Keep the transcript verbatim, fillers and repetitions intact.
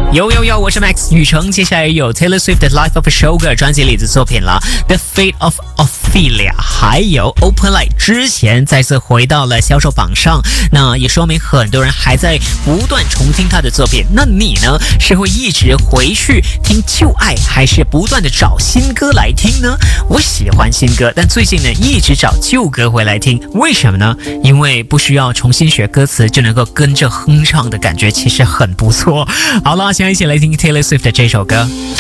有有有，我是 Max 雨成。接下来有 Taylor Swift 的 Life of a Showgirl 专辑里的作品了 The Fate of Ophelia， 还有 Open Light 之前再次回到了销售榜上，那也说明很多人还在不断重听他的作品。那你呢，是会一直回去听旧爱，还是不断的找新歌来听呢？我喜欢新歌，但最近呢一直找旧歌回来听，为什么呢？因为不需要重新学歌词就能够跟着哼唱的感觉其实很不错。好了，现在一起来听 Taylor Swift 的这首歌。